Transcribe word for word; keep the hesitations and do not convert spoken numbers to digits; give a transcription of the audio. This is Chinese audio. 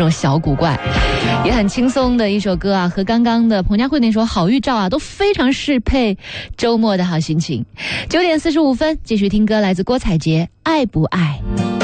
首小古怪，也很轻松的一首歌啊，和刚刚的彭佳慧那首好预兆啊都非常适配周末的好心情。九点四十五分继续听歌，来自郭采洁，爱不爱。